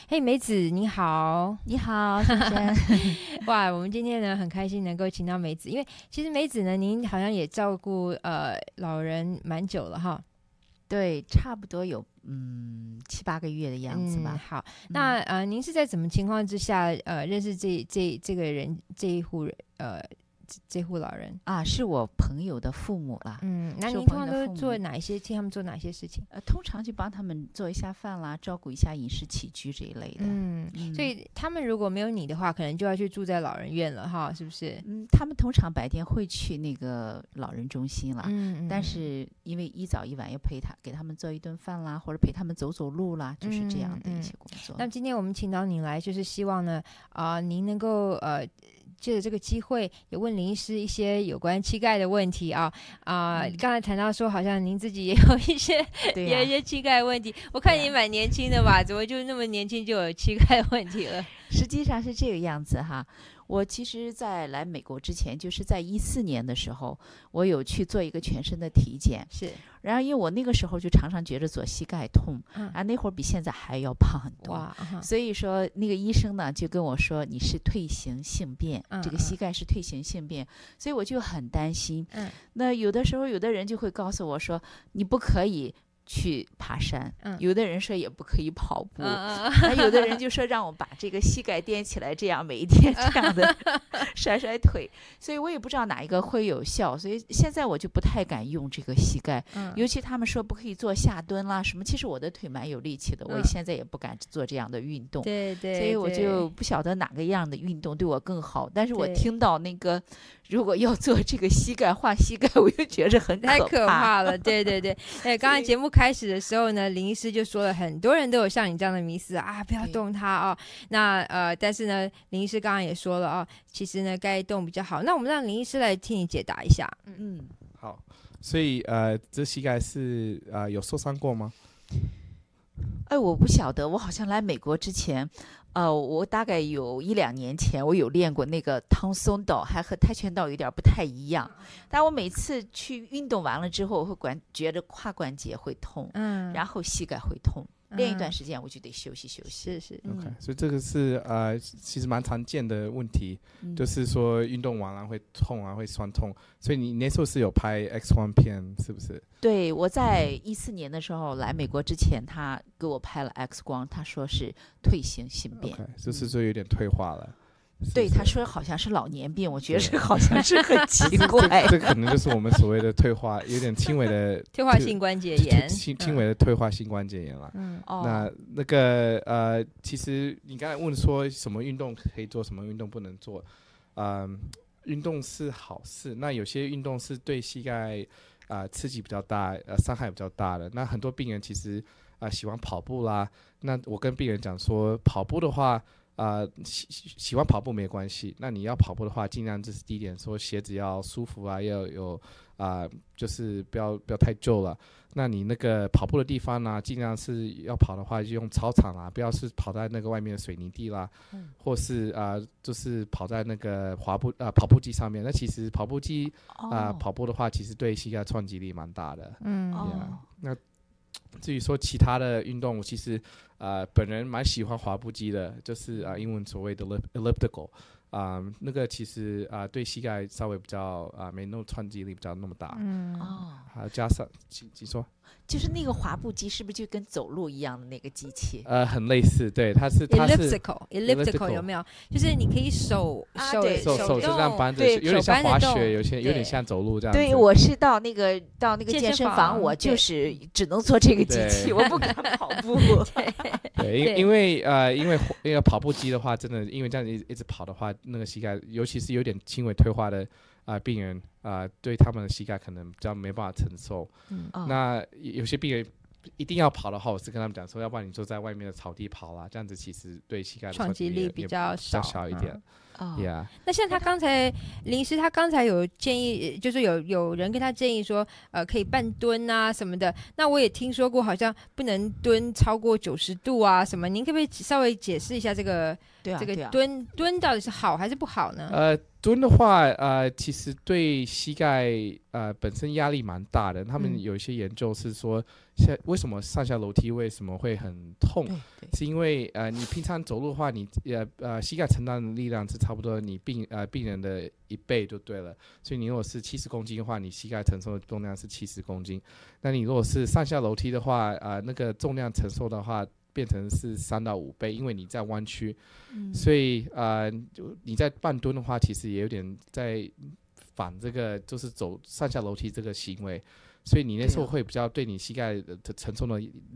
嘿，梅子你好。 你好，先生。 哇，我们今天呢很开心能够请到梅子，因为其实梅子呢，您好像也照顾老人蛮久了哈。 对，差不多有7-8个月的样子吧。 好，那您是在什么情况之下认识这个人这一户这户老人啊？是我朋友的父母啦。 那您通常都做哪一些，替他们做哪些事情？ 通常就帮他们做一下饭啦，照顾一下饮食起居这一类的。 所以他们如果没有你的话，可能就要去住在老人院了哈，是不是？ 他们通常白天会去那个老人中心啦。但是因为一早一晚要给他们做一顿饭啦，或者陪他们走走路啦，就是这样的一些工作。 那今天我们请到您来，就是希望呢您能够借着这个机会也问林医师一些有关膝盖的问题刚才谈到说好像您自己也有一些有一些膝盖问题，我看你蛮年轻的吧，怎么就那么年轻就有膝盖问题了？ 实际上是这个样子哈。我其实在来美国之前，就是在2014年的时候，我有去做一个全身的体检。 是， 然后因为我那个时候就常常觉得左膝盖痛，那会儿比现在还要胖很多。所以说那个医生呢就跟我说，你是退行性变，这个膝盖是退行性变。所以我就很担心。那有的时候有的人就会告诉我说，你不可以去爬山，有的人说也不可以跑步，有的人就说让我把这个膝盖垫起来，这样每一天这样的甩甩腿。所以我也不知道哪一个会有效，所以现在我就不太敢用这个膝盖。尤其他们说不可以做下蹲啦什么，其实我的腿蛮有力气的，我现在也不敢做这样的运动。 对， 所以我就不晓得哪个样的运动对我更好。但是我听到那个如果要做这个膝盖换膝盖，我就觉得很可怕， 太可怕了。对，刚才节目开始的时候呢，林医师就说了，很多人都有像你这样的迷思不要动它那但是呢，林医师刚刚也说了其实呢该动比较好。那我们让林医师来替你解答一下。 好，所以这膝盖是有受伤过吗？ 我不晓得，我好像来美国之前，我大概有1-2年前，我有练过那个螳松道，还和跆拳道有点不太一样。但我每次去运动完了之后，我会觉得胯关节会痛，然后膝盖会痛。练一段时间我就得休息休息。 是 OK，所以这个是其实蛮常见的问题，就是说运动完了会痛会酸痛。所以你那时候是有拍 X 光片是不是？ 对，我在2014年的时候来美国之前，他给我拍了 X 光，他说是退行性变。 就是说有点退化了。 对，他说好像是老年病，我觉得这好像是很奇怪。 这可能就是我们所谓的退化，有点轻微的退化性关节炎， 轻微的退化性关节炎了。那个其实你刚才问说什么运动可以做，什么运动不能做，运动是好事，那有些运动是对膝盖刺激比较大，伤害比较大的。那很多病人其实喜欢跑步啦，那我跟病人讲说，跑步的话喜欢跑步没关系，那你要跑步的话，尽量这是第一点，说鞋子要舒服要有就是不要太旧了。那你那个跑步的地方呢，尽量是要跑的话就用操场啦，不要是跑在那个外面的水泥地啦，或是就是跑在那个跑步机上面。那其实跑步机跑步的话，其实对膝盖冲击力蛮大的。那至于说其他的运动，我其实本人蛮喜欢滑步机的，就是英文所谓的 elliptical，那个其实对膝盖稍微比较没那么冲击力比较那么大。加上请说。 就是那个滑步机是不是就跟走路一样的那个机器？ 很类似，对，它是 elliptical 有没有？就是你可以手就这样搬着，有点像滑雪，有点像走路这样子。 对，我是到那个健身房，我就是只能做这个机器，我不敢跑步。 对，因为跑步机的话，真的因为这样一直跑的话，那个膝盖，尤其是有点轻微退化的病人对他们的膝盖可能比较没办法承受。那有些病人一定要跑的话，我是跟他们讲说，要不然你就在外面的草地跑啦，这样子其实对膝盖的冲击力比较小一点。 那像他刚才林医师他刚才有建议，就是有人跟他建议说可以半蹲什么的，那我也听说过好像不能蹲超过90度什么，您可不可以稍微解释一下这个蹲到底是好还是不好呢？ 蹲的话，其实对膝盖本身压力蛮大的。他们有一些研究是说，为什么上下楼梯为什么会很痛？是因为你平常走路的话，你膝盖承担的力量是差不多你病人的1倍就对了。所以你如果是70公斤的话，你膝盖承受的重量是70公斤。那你如果是上下楼梯的话，那个重量承受的话，变成是3到5倍，因为你在弯曲，所以你在半蹲的话，其实也有点在反这个就是走上下楼梯这个行为，所以你那时候会比较对你膝盖的承受的